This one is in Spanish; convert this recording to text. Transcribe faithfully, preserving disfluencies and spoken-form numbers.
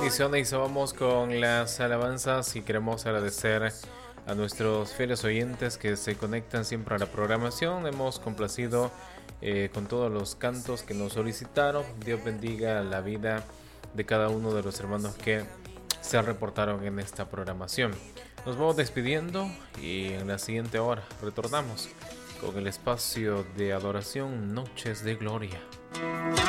bendiciones. Vamos con las alabanzas y queremos agradecer a nuestros fieles oyentes que se conectan siempre a la programación. Hemos complacido eh, con todos los cantos que nos solicitaron. Dios bendiga la vida de cada uno de los hermanos que se reportaron en esta programación. Nos vamos despidiendo y en la siguiente hora retornamos con el espacio de adoración Noches de Gloria.